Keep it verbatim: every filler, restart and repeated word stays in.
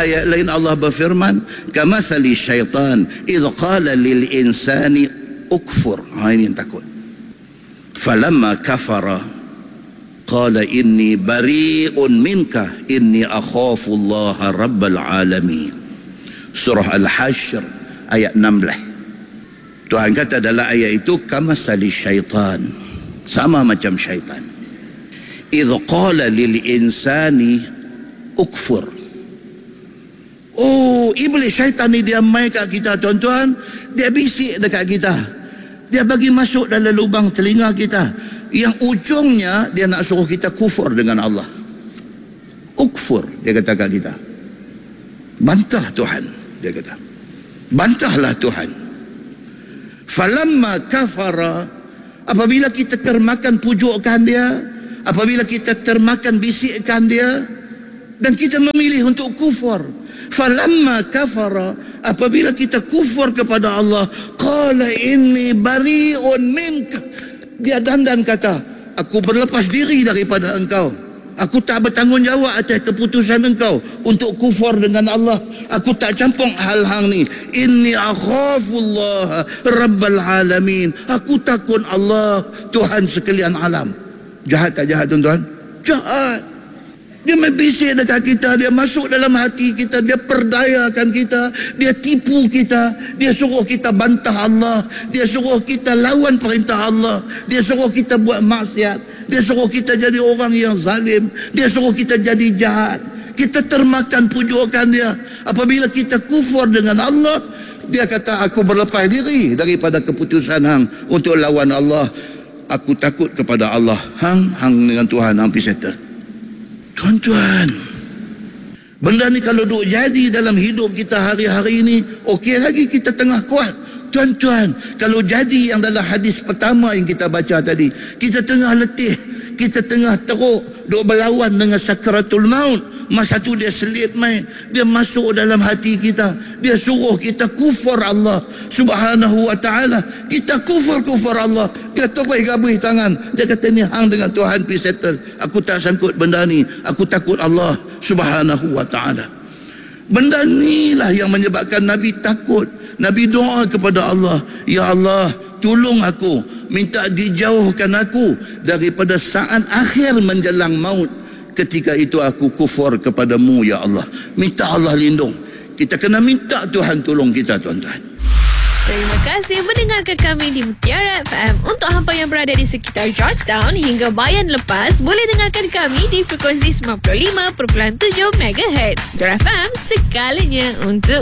ayat lain Allah berfirman, kamathali syaitan idh qala lil insani ukfur. Ha, ini yang takut. Falamma kafara qala inni bari'un minka inni akhafullaha rabbal alamin. Surah Al-Hashr ayat enam belas. Tuhan kata dalam ayat itu, kamathali syaitan, sama macam syaitan, idh qala lil insani ukfur. Oh, iblis syaitan ni dia main kat kita tuan-tuan. Dia bisik dekat kita, dia bagi masuk dalam lubang telinga kita, yang ujungnya dia nak suruh kita kufur dengan Allah. Ukfur, dia kata kat kita. Bantah Tuhan, dia kata. Bantahlah Tuhan. Falamma kafara, apabila kita termakan pujukan dia, apabila kita termakan bisikan dia, dan kita memilih untuk kufur. Falamma kafara, apabila kita kufur kepada Allah, qala inni bari'un minka. Dia dandan kata, aku berlepas diri daripada engkau. Aku tak bertanggungjawab atas keputusan engkau untuk kufur dengan Allah. Aku tak campur hal hang ni. Inni akhafullah rabbal alamin. Aku takut Allah, Tuhan sekalian alam. Jahat tak jahat tuan-tuan? Jahat. Dia membisik dekat kita, dia masuk dalam hati kita, dia perdayakan kita, dia tipu kita, dia suruh kita bantah Allah, dia suruh kita lawan perintah Allah, dia suruh kita buat maksiat, dia suruh kita jadi orang yang zalim, dia suruh kita jadi jahat. Kita termakan pujukan dia. Apabila kita kufur dengan Allah, dia kata, aku berlepas diri daripada keputusan hang untuk lawan Allah. Aku takut kepada Allah. Hang, hang dengan Tuhan, hang pergi settle. Tuan-tuan, benda ni kalau duk jadi dalam hidup kita hari-hari ni, okey lagi kita tengah kuat. Tuan-tuan, kalau jadi yang dalam hadis pertama yang kita baca tadi, kita tengah letih, kita tengah teruk, duk berlawan dengan sakaratul maut. Masa tu dia selit main, dia masuk dalam hati kita, dia suruh kita kufur Allah subhanahu wa ta'ala. Kita kufur-kufur Allah, dia terus gabih tangan, dia kata ni hang dengan Tuhan pergi settle, aku tak sangkut benda ni, aku takut Allah subhanahu wa ta'ala. Benda ni lah yang menyebabkan Nabi takut. Nabi doa kepada Allah, ya Allah, tolong aku, minta dijauhkan aku daripada saat akhir menjelang maut. Ketika itu aku kufur kepadamu ya Allah. Minta Allah lindung. Kita kena minta Tuhan tolong kita tuan-tuan. Terima kasih mendengarkan kami di Mutiara F M. Untuk hampa yang berada di sekitar Georgetown hingga Bayan Lepas, boleh dengarkan kami di frekuensi sembilan puluh lima perpuluhan tujuh megahertz. Mutiara F M, segalanya untuk